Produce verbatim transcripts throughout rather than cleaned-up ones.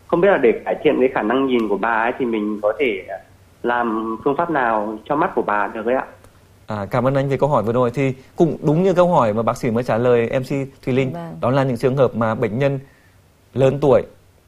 Không biết là để cải thiện cái khả năng nhìn của bà ấy thì mình có thể làm phương pháp nào cho mắt của bà được đấy ạ? À, cảm ơn anh về câu hỏi vừa rồi. Thì cũng đúng như câu hỏi mà bác sĩ mới trả lời em xê Thùy Linh. Vâng. Đó là những trường hợp mà bệnh nhân lớn tuổi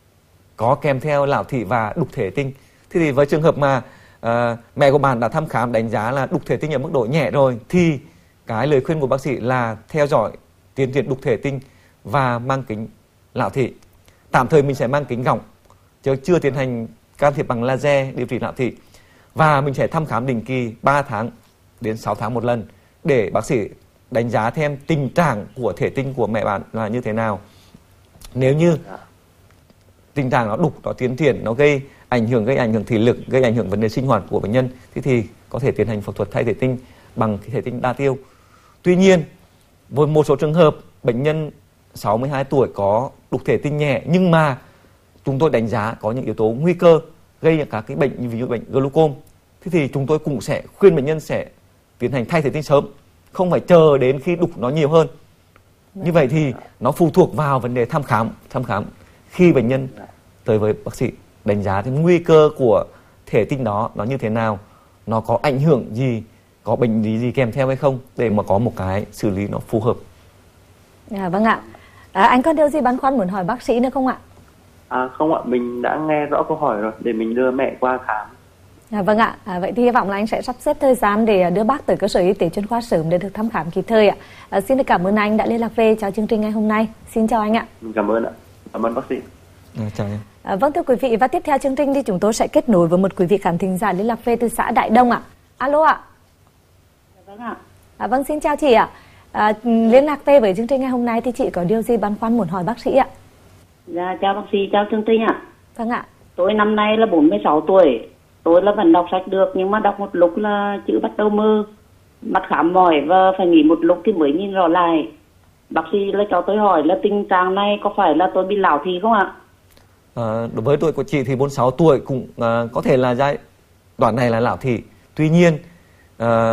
có kèm theo lão thị và đục thể tinh. Thế thì với trường hợp mà à, mẹ của bạn đã thăm khám đánh giá là đục thể tinh ở mức độ nhẹ rồi, thì cái lời khuyên của bác sĩ là theo dõi tiến triển đục thể tinh và mang kính lão thị. Tạm thời mình sẽ mang kính gọng chứ chưa tiến hành can thiệp bằng laser điều trị lão thị. Và mình sẽ thăm khám định kỳ ba tháng đến sáu tháng một lần để bác sĩ đánh giá thêm tình trạng của thể tinh của mẹ bạn là như thế nào. Nếu như tình trạng nó đục, nó tiến triển, nó gây ảnh hưởng gây ảnh hưởng thị lực, gây ảnh hưởng vấn đề sinh hoạt của bệnh nhân, thế thì có thể tiến hành phẫu thuật thay thể tinh bằng cái thể tinh đa tiêu. Tuy nhiên, với một số trường hợp bệnh nhân sáu mươi hai tuổi có đục thể tinh nhẹ nhưng mà chúng tôi đánh giá có những yếu tố nguy cơ gây các cái bệnh như ví dụ bệnh glaucom, thế thì chúng tôi cũng sẽ khuyên bệnh nhân sẽ tiến hành thay thể tinh sớm, không phải chờ đến khi đục nó nhiều hơn. Như vậy thì nó phụ thuộc vào vấn đề thăm khám, thăm khám khi bệnh nhân tới với bác sĩ đánh giá cái nguy cơ của thể tinh đó nó như thế nào, nó có ảnh hưởng gì, có bệnh lý gì kèm theo hay không, để mà có một cái xử lý nó phù hợp. À, vâng ạ. À, anh có điều gì băn khoăn muốn hỏi bác sĩ nữa không ạ? À, không ạ, mình đã nghe rõ câu hỏi rồi, để mình đưa mẹ qua khám. À, vâng ạ, à, vậy thì hy vọng là anh sẽ sắp xếp thời gian để đưa bác tới cơ sở y tế chuyên khoa sớm để được thăm khám kịp thời ạ. À, xin được cảm ơn anh đã liên lạc về cho chương trình ngày hôm nay. Xin chào anh ạ. Cảm ơn ạ, cảm ơn bác sĩ. À, chào em. À, vâng thưa quý vị, và tiếp theo chương trình thì chúng tôi sẽ kết nối với một quý vị khán thính giả liên lạc về từ xã Đại Đông ạ. Alo ạ. Vâng ạ. À, vâng xin chào chị ạ. À, liên lạc về với chương trình ngày hôm nay thì chị có điều gì băn khoăn muốn hỏi bác sĩ ạ? Dạ chào bác sĩ, chào chương trình ạ. Vâng ạ. Tôi năm nay là bốn mươi sáu tuổi. Tôi là vẫn đọc sách được nhưng mà đọc một lúc là chữ bắt đầu mơ, mắt khám mỏi và phải nghỉ một lúc thì mới nhìn rõ lại. Bác sĩ là cho tôi hỏi là tình trạng này có phải là tôi bị lão thị không ạ? À, đối với tuổi của chị thì bốn mươi sáu tuổi cũng à, có thể là giai đoạn này là lão thị. Tuy nhiên à,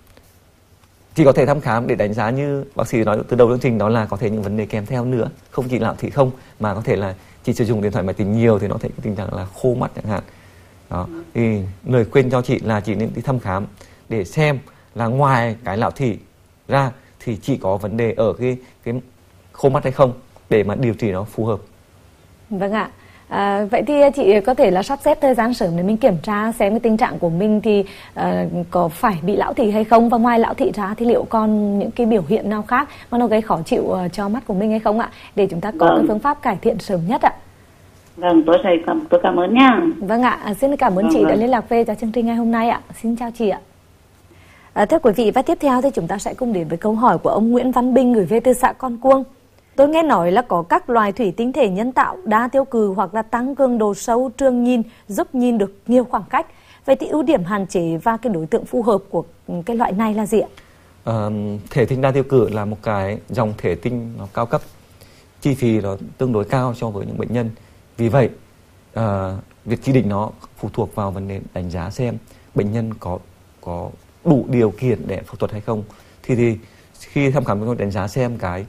chị có thể thăm khám để đánh giá như bác sĩ nói từ đầu chương trình, đó là có thể những vấn đề kèm theo nữa, không chỉ lão thị không mà có thể là chị sử dụng điện thoại máy tính nhiều thì nó thể tình trạng là khô mắt chẳng hạn. Đó. Thì lời khuyên cho chị là chị nên đi thăm khám để xem là ngoài cái lão thị ra thì chị có vấn đề ở cái cái khô mắt hay không để mà điều trị nó phù hợp. Vâng ạ. À, vậy thì chị có thể là sắp xếp thời gian sớm để mình kiểm tra xem cái tình trạng của mình thì uh, có phải bị lão thị hay không, và ngoài lão thị ra thì liệu còn những cái biểu hiện nào khác mà nó gây khó chịu uh, cho mắt của mình hay không ạ, để chúng ta có vâng. cái phương pháp cải thiện sớm nhất ạ. Vâng, tôi sẽ cảm, tôi cảm ơn nha. Vâng ạ, à, xin cảm ơn vâng, chị vâng. đã liên lạc về cho chương trình ngày hôm nay ạ. Xin chào chị ạ. À, thưa quý vị, và tiếp theo thì chúng ta sẽ cùng đến với câu hỏi của ông Nguyễn Văn Bình gửi về từ xã Con Cuông. Tôi nghe nói là có các loài thủy tinh thể nhân tạo đa tiêu cự hoặc là tăng cường độ sâu trường nhìn, giúp nhìn được nhiều khoảng cách. Vậy thì ưu điểm, hạn chế và cái đối tượng phù hợp của cái loại này là gì ạ? À, thể tinh đa tiêu cự là một cái dòng thể tinh nó cao cấp, chi phí nó tương đối cao so với những bệnh nhân. Vì vậy, à, việc chỉ định nó phụ thuộc vào vấn đề đánh giá xem bệnh nhân có có đủ điều kiện để phẫu thuật hay không. Thì, thì khi thăm khám, chúng tôi đánh giá xem cái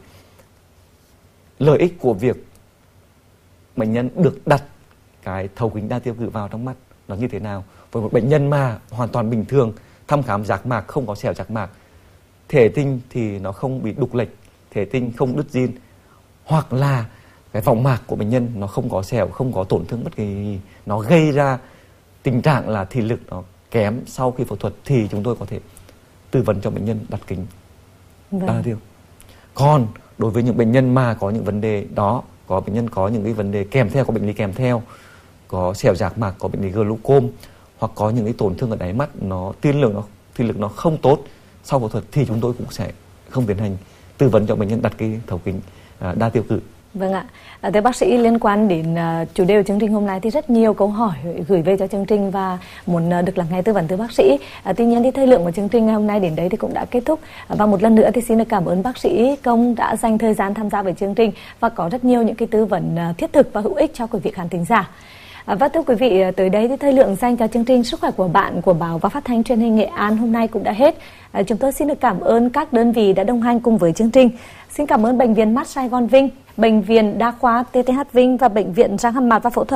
lợi ích của việc bệnh nhân được đặt cái thấu kính đa tiêu cự vào trong mắt nó như thế nào. Với một bệnh nhân mà hoàn toàn bình thường, thăm khám giác mạc, không có sẹo giác mạc, thể tinh thì nó không bị đục lệch, thể tinh không đứt rin, hoặc là cái võng mạc của bệnh nhân nó không có sẹo, không có tổn thương bất kỳ gì, nó gây ra tình trạng là thị lực nó kém sau khi phẫu thuật, thì chúng tôi có thể tư vấn cho bệnh nhân đặt kính vâng. đa tiêu. Còn đối với những bệnh nhân mà có những vấn đề đó, có bệnh nhân có những cái vấn đề kèm theo, có bệnh lý kèm theo, có sẹo giác mạc, có bệnh lý glaucom, hoặc có những cái tổn thương ở đáy mắt, nó tiên lượng nó thị lực nó không tốt sau phẫu thuật, thì chúng tôi cũng sẽ không tiến hành tư vấn cho bệnh nhân đặt cái thấu kính à, đa tiêu cự. Vâng ạ. À, thưa bác sĩ, liên quan đến uh, chủ đề của chương trình hôm nay thì rất nhiều câu hỏi gửi về cho chương trình và muốn uh, được lắng nghe tư vấn từ bác sĩ. À, tuy nhiên thì thời lượng của chương trình ngày hôm nay đến đây thì cũng đã kết thúc. À, và một lần nữa thì xin được cảm ơn bác sĩ Công đã dành thời gian tham gia với chương trình và có rất nhiều những cái tư vấn uh, thiết thực và hữu ích cho quý vị khán thính giả. À, và thưa quý vị, tới đây thì thời lượng dành cho chương trình Sức khỏe của bạn của Báo và Phát thanh Truyền hình Nghệ An hôm nay cũng đã hết. À, chúng tôi xin được cảm ơn các đơn vị đã đồng hành cùng với chương trình. Xin cảm ơn Bệnh viện Mắt Sài Gòn Vinh, Bệnh viện Đa khoa tê tê hát Vinh và Bệnh viện Răng Hàm Mặt và Phẫu thuật